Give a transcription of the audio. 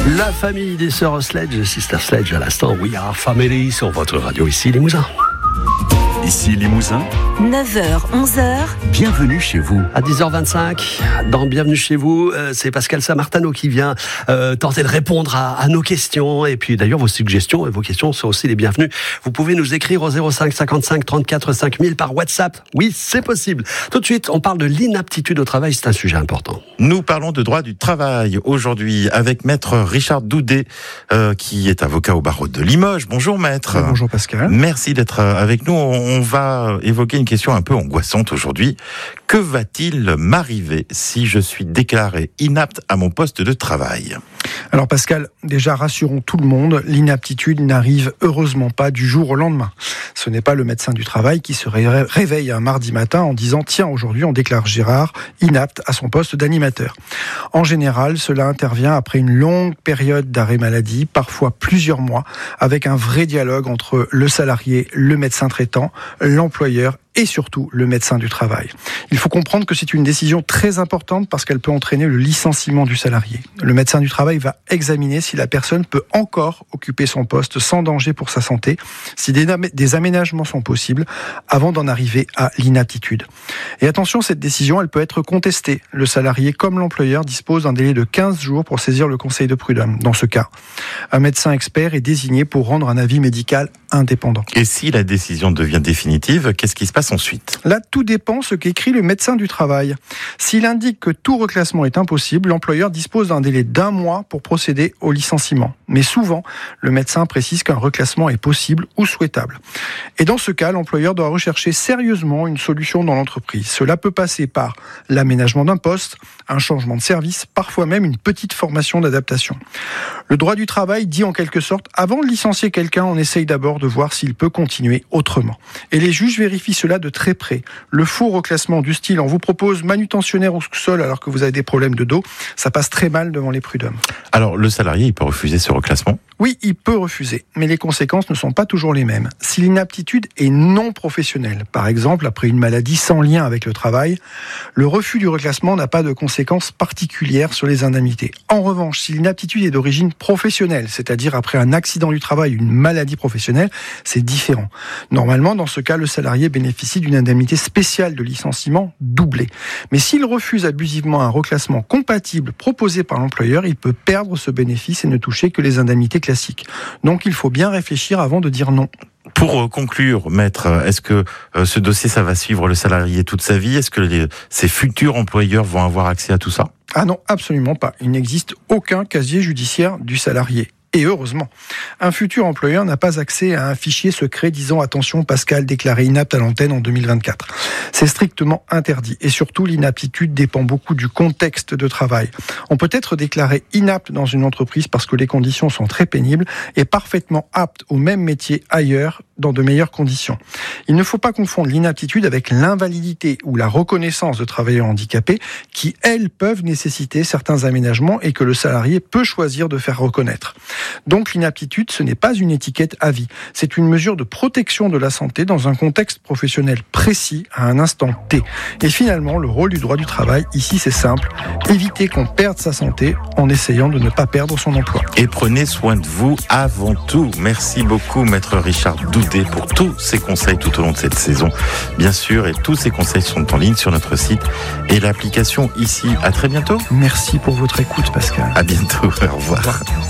La famille des sœurs Sledge, Sister Sledge à l'instant, We Are Family sur votre radio ici Limousin. Ici Limousin, 9h, 11h. bienvenue chez vous. À 10h25, dans Bienvenue chez vous, c'est Pascal Samartano qui vient tenter de répondre à nos questions. Et puis d'ailleurs, vos suggestions et vos questions sont aussi les bienvenues. Vous pouvez nous écrire au 05 55 34 5000 par WhatsApp. Oui, c'est possible. Tout de suite, on parle de l'inaptitude au travail, c'est un sujet important. Nous parlons de droit du travail aujourd'hui avec maître Richard Doudet, qui est avocat au barreau de Limoges. Bonjour maître. Bonjour Pascal. Merci d'être avec nous. On va évoquer une question un peu angoissante aujourd'hui. Que va-t-il m'arriver si je suis déclaré inapte à mon poste de travail ? Alors Pascal, déjà rassurons tout le monde, l'inaptitude n'arrive heureusement pas du jour au lendemain. Ce n'est pas le médecin du travail qui se réveille un mardi matin en disant « Tiens, aujourd'hui on déclare Gérard inapte à son poste d'animateur ». En général, cela intervient après une longue période d'arrêt maladie, parfois plusieurs mois, avec un vrai dialogue entre le salarié, le médecin traitant, l'employeur et surtout le médecin du travail. Il faut comprendre que c'est une décision très importante parce qu'elle peut entraîner le licenciement du salarié. Le médecin du travail va examiner si la personne peut encore occuper son poste sans danger pour sa santé, si des aménagements sont possibles avant d'en arriver à l'inaptitude. Et attention, cette décision, elle peut être contestée. Le salarié comme l'employeur dispose d'un délai de 15 jours pour saisir le conseil de prud'homme. Dans ce cas, un médecin expert est désigné pour rendre un avis médical indépendant. Et si la décision devient définitive, qu'est-ce qui se passe ensuite ? Là, tout dépend ce qu'écrit le médecin du travail. S'il indique que tout reclassement est impossible, l'employeur dispose d'un délai d'1 mois pour procéder au licenciement. Mais souvent, le médecin précise qu'un reclassement est possible ou souhaitable. Et dans ce cas, l'employeur doit rechercher sérieusement une solution dans l'entreprise. Cela peut passer par l'aménagement d'un poste, un changement de service, parfois même une petite formation d'adaptation. Le droit du travail dit en quelque sorte, avant de licencier quelqu'un, on essaye d'abord de voir s'il peut continuer autrement. Et les juges vérifient cela de très près. Le faux reclassement du style, on vous propose manutentionnaire au sous-sol alors que vous avez des problèmes de dos, ça passe très mal devant les prud'hommes. Alors, le salarié, il peut refuser ce reclassement ? Oui, il peut refuser, mais les conséquences ne sont pas toujours les mêmes. Si l'inaptitude est non professionnelle, par exemple après une maladie sans lien avec le travail, le refus du reclassement n'a pas de conséquences particulières sur les indemnités. En revanche, si l'inaptitude est d'origine professionnelle, c'est-à-dire après un accident du travail, une maladie professionnelle, c'est différent. Normalement, dans ce cas, le salarié bénéficie d'une indemnité spéciale de licenciement doublée. Mais s'il refuse abusivement un reclassement compatible proposé par l'employeur, il peut perdre ce bénéfice et ne toucher que les indemnités classiques. Donc il faut bien réfléchir avant de dire non. Pour conclure, maître, est-ce que ce dossier, ça va suivre le salarié toute sa vie ? Est-ce que ses futurs employeurs vont avoir accès à tout ça ? Ah non, absolument pas. Il n'existe aucun casier judiciaire du salarié. Et heureusement, un futur employeur n'a pas accès à un fichier secret disant « Attention, Pascal déclaré inapte à l'antenne en 2024 ». C'est strictement interdit. Et surtout, l'inaptitude dépend beaucoup du contexte de travail. On peut être déclaré inapte dans une entreprise parce que les conditions sont très pénibles et parfaitement apte au même métier ailleurs dans de meilleures conditions. Il ne faut pas confondre l'inaptitude avec l'invalidité ou la reconnaissance de travailleurs handicapés qui, elles, peuvent nécessiter certains aménagements et que le salarié peut choisir de faire reconnaître. Donc l'inaptitude, ce n'est pas une étiquette à vie. C'est une mesure de protection de la santé dans un contexte professionnel précis à un instant T. Et finalement, le rôle du droit du travail, ici, c'est simple. Éviter qu'on perde sa santé en essayant de ne pas perdre son emploi. Et prenez soin de vous avant tout. Merci beaucoup, maître Richard Doudet, pour tous ces conseils tout au long de cette saison. Bien sûr, et tous ces conseils sont en ligne sur notre site et l'application ici. À très bientôt. Merci pour votre écoute, Pascal. À bientôt. Au revoir.